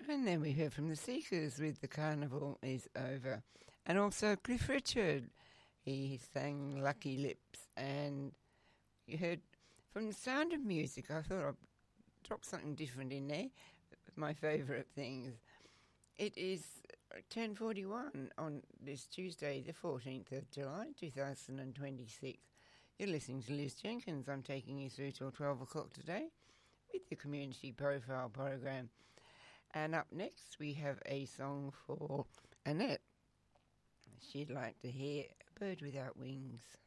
And then we heard from the Seekers with The Carnival Is Over. And also Cliff Richard, he sang Lucky Lips. And you heard from The Sound of Music, I thought I'd drop something different in there, my favourite things. It is 10:41 on this Tuesday, the 14th of July, 2026. You're listening to Liz Jenkins. I'm taking you through till 12 o'clock today with the Community Profile program. And up next, we have a song for Annette. She'd like to hear A Bird Without Wings.